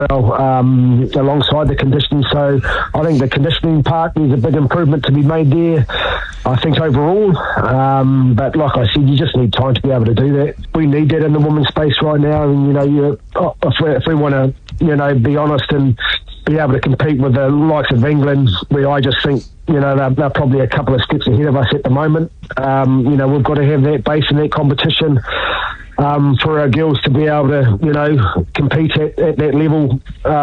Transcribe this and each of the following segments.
alongside the conditioning. So I think the conditioning part is a big improvement to be made there, I think, overall. But like I said, you just need time to be able to do that. We need that in the women's space right now. And, if we want to, be honest and be able to compete with the likes of England, where I just think, they're probably a couple of steps ahead of us at the moment. We've got to have that base in that competition for our girls to be able to, compete at that level,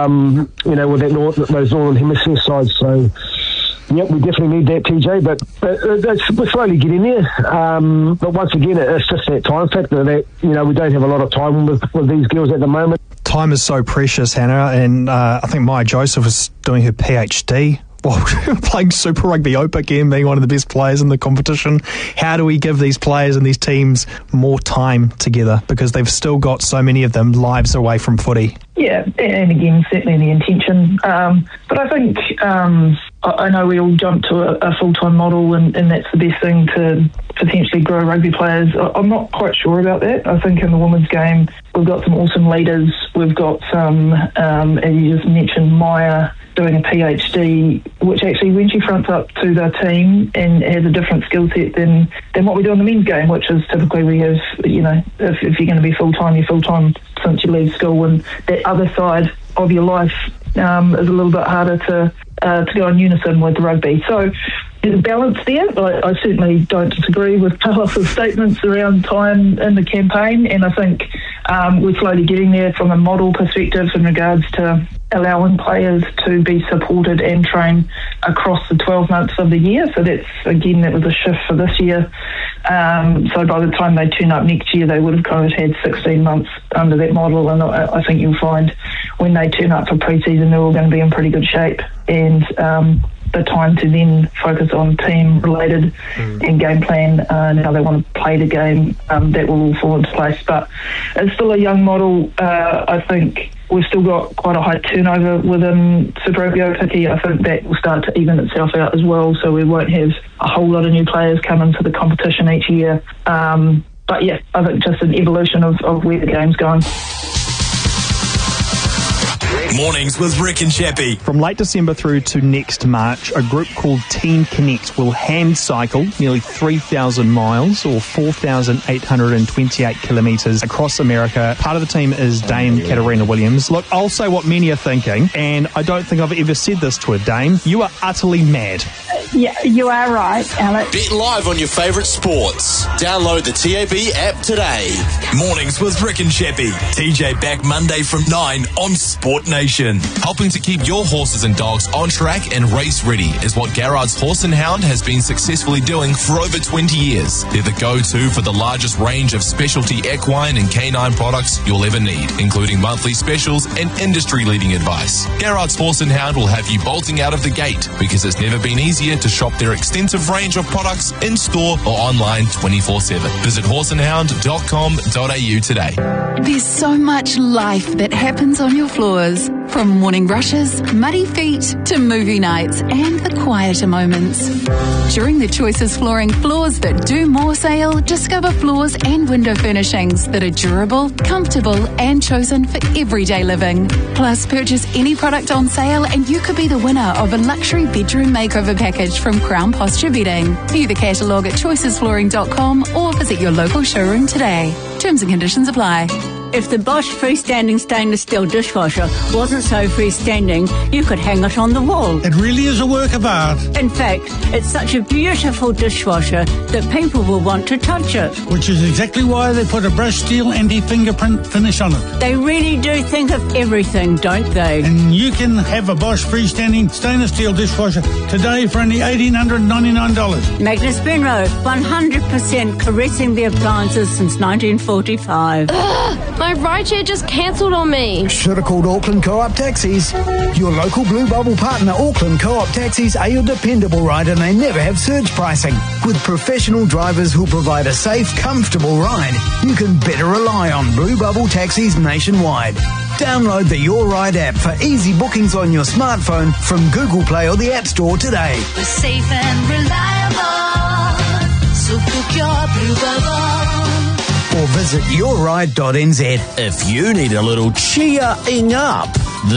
with those Northern Hemisphere sides. So, yep, we definitely need that, TJ, but we're slowly getting there. But once again, it's just that time factor that, we don't have a lot of time with these girls at the moment. Time is so precious, Hannah, and I think Maya Joseph is doing her PhD while playing Super Rugby Open again, being one of the best players in the competition. How do we give these players and these teams more time together? Because they've still got, so many of them, lives away from footy. Yeah, and again, certainly the intention. But I think, I know we all jump to a full-time model and that's the best thing to potentially grow rugby players. I'm not quite sure about that. I think in the women's game, we've got some awesome leaders. We've got some, as you just mentioned, Maya doing a PhD, which actually, when she fronts up to the team and has a different skill set than what we do in the men's game, which is typically we have, if you're going to be full-time, you're full-time since you leave school, and that other side of your life is a little bit harder to go in unison with rugby. So there's a balance there. I certainly don't disagree with Carlos's statements around time in the campaign, and I think we're slowly getting there from a model perspective in regards to allowing players to be supported and trained across the 12 months of the year. So that was a shift for this year. So by the time they turn up next year, they would have kind of had 16 months under that model, and I think you'll find when they turn up for pre-season, they're all going to be in pretty good shape, and the time to then focus on team-related and game plan and how they want to play the game, that will all fall into place. But it's still a young model. I think we've still got quite a high turnover within Super Rugby Aotearoa. I think that will start to even itself out as well, so we won't have a whole lot of new players come into the competition each year. But yeah, I think just an evolution of where the game's going. Mornings with Rick and Chappie. From late December through to next March, a group called Team Connect will hand cycle nearly 3,000 miles or 4,828 kilometres across America. Part of the team is Dame Katarina Williams. Look, I'll say what many are thinking, and I don't think I've ever said this to a Dame. You are utterly mad. Yeah, you are right, Alex. Bet live on your favourite sports. Download the TAB app today. Mornings with Rick and Chappie. TJ back Monday from 9 on Sport Nation. Helping to keep your horses and dogs on track and race ready is what Garrard's Horse and Hound has been successfully doing for over 20 years. They're the go-to for the largest range of specialty equine and canine products you'll ever need, including monthly specials and industry-leading advice. Garrard's Horse and Hound will have you bolting out of the gate because it's never been easier to shop their extensive range of products in-store or online 24/7. Visit horseandhound.com.au today. There's so much life that happens on your floors. From morning rushes, muddy feet, to movie nights and the quieter moments. During the Choices Flooring Floors That Do More sale, discover floors and window furnishings that are durable, comfortable and chosen for everyday living. Plus, purchase any product on sale and you could be the winner of a luxury bedroom makeover package from Crown Posture Bedding. View the catalogue at choicesflooring.com or visit your local showroom today. Terms and conditions apply. If the Bosch freestanding stainless steel dishwasher wasn't so freestanding, you could hang it on the wall. It really is a work of art. In fact, it's such a beautiful dishwasher that people will want to touch it. Which is exactly why they put a brushed steel anti-fingerprint finish on it. They really do think of everything, don't they? And you can have a Bosch freestanding stainless steel dishwasher today for only $1,899. Magnus Benro, 100% caressing the appliances since 1945. My rideshare just cancelled on me. Should have called Auckland Co-op Taxis. Your local Blue Bubble partner, Auckland Co-op Taxis, are your dependable ride and they never have surge pricing. With professional drivers who provide a safe, comfortable ride, you can better rely on Blue Bubble Taxis nationwide. Download the Your Ride app for easy bookings on your smartphone from Google Play or the App Store today. We're safe and reliable, so book your Blue Bubble. Or visit yourride.nz. If you need a little cheering up,